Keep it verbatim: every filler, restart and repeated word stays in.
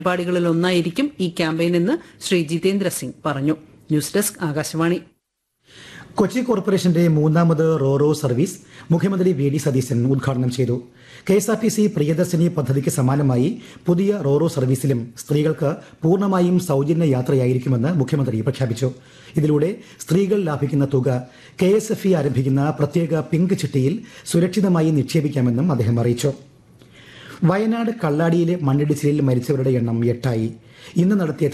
പരിപാടികളിൽ ഒന്നായിരിക്കും ഈ ക്യാമ്പയിൻ എന്ന് ശ്രീ ജിതേന്ദ്ര സിംഗ് പറഞ്ഞു. News desk Akashvani. കൊച്ചി കോർപ്പറേഷന്റെ മൂന്നാമത് റോറോ സർവീസ് മുഖ്യമന്ത്രി വി ഡി സതീശൻ ഉദ്ഘാടനം ചെയ്തു. K S R T C Priyadarshini പദ്ധതിക്ക് സമാനമായി പുതിയ റോറോ സർവീസിലും സ്ത്രീകൾക്ക് പൂർണ്ണമായും സൌജന്യ യാത്രയായിരിക്കുമെന്ന് മുഖ്യമന്ത്രി പ്രഖ്യാപിച്ചു. ഇതിലൂടെ സ്ത്രീകൾ ലാഭിക്കുന്ന തുക കെ എസ് എഫ് ഇ ആരംഭിക്കുന്ന പ്രത്യേക പിങ്ക് ചിട്ടിയിൽ സുരക്ഷിതമായി നിക്ഷേപിക്കാമെന്നും അദ്ദേഹം അറിയിച്ചു. വയനാട് കള്ളാടിയിലെ മണ്ണിടിച്ചിലിൽ മരിച്ചവരുടെ എണ്ണം എട്ടായി. ഇന്ന് നടത്തിയ